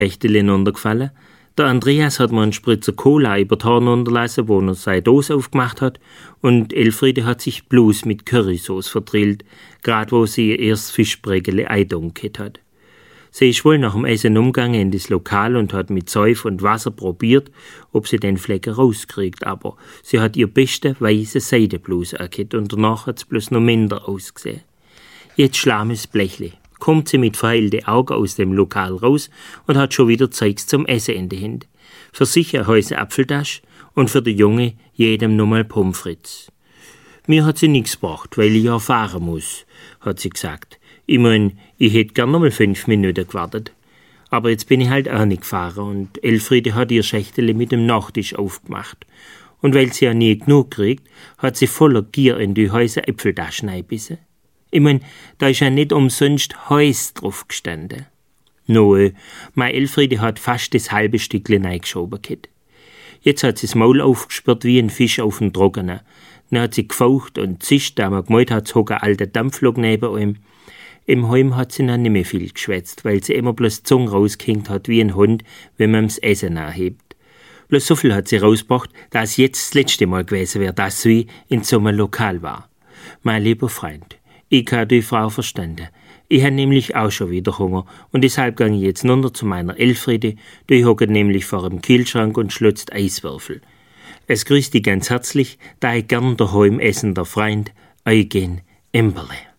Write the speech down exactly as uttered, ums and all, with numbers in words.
Schächtele runtergefallen. Der Andreas hat mir einen Spritzer Cola über die Haare runterlassen, wo er seine Dose aufgemacht hat, und Elfriede hat sich bloß mit Currysauce verdrillt, grad wo sie ihr erst Fischbrägele eindunket hat. Sie ist wohl nach dem Essen umgegangen in das Lokal und hat mit Seif und Wasser probiert, ob sie den Flecken rauskriegt, aber sie hat ihr beste weiße Seidenbluse erkannt und danach hat's bloß noch minder ausgesehen. Jetzt schlames Blechle. Kommt sie mit verheilten Augen aus dem Lokal raus und hat schon wieder Zeugs zum Essen in der Hand. Für sich eine heiße Apfeltasche und für den Junge jedem nochmal Pommes frites. Mir hat sie nichts gebracht, weil ich ja fahren muss, hat sie gesagt. Ich mein, ich hätte gern nochmal fünf Minuten gewartet. Aber jetzt bin ich halt auch nicht gefahren und Elfriede hat ihr Schächtele mit dem Nachtisch aufgemacht. Und weil sie ja nie genug kriegt, hat sie voller Gier in die heiße Äpfeltasche reingebissen. Ich mein, da ist ja nicht umsonst Heus drauf gestanden. No, meine Elfriede hat fast das halbe Stückchen reingeschoben gehabt. Jetzt hat sie das Maul aufgesperrt wie ein Fisch auf dem Trockenen. Dann hat sie gefaucht und zischt, da man gemeint hat, es hockt ein alter Dampflok neben ihm. Im Heim hat sie noch nicht mehr viel geschwätzt, weil sie immer bloß die Zunge rausgehängt hat wie ein Hund, wenn man das Essen nachhebt. Bloß so viel hat sie rausgebracht, dass jetzt das letzte Mal gewesen wäre, dass sie in so einem Lokal war. Mein lieber Freund, ich habe die Frau verstanden. Ich habe nämlich auch schon wieder Hunger und deshalb gehe ich jetzt runter zu meiner Elfriede, die hockt nämlich vor dem Kühlschrank und schlotzt Eiswürfel. Es grüßt dich ganz herzlich, da ich gern daheim essender Freund, Eugen Imberle.